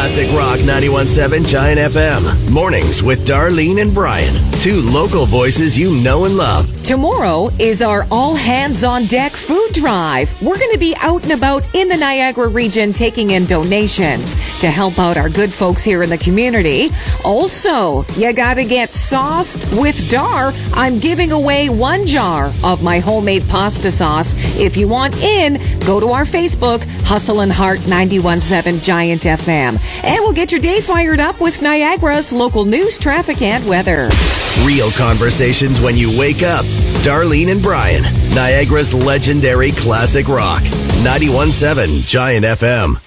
Classic Rock 91.7 Giant FM. Mornings with Darlene and Brian. Two local voices you know and love. Tomorrow is our all hands on deck food drive. We're going to be out and about in the Niagara region taking in donations to help out our good folks here in the community. Also, you got to get sauced with Dar. I'm giving away 1 jar of my homemade pasta sauce. If you want in, go to our Facebook, Hustle and Heart 91.7 Giant FM. And we'll get your day fired up with Niagara's local news, traffic, and weather. Real conversations when you wake up. Darlene and Brian, Niagara's legendary classic rock. 91.7 Giant FM.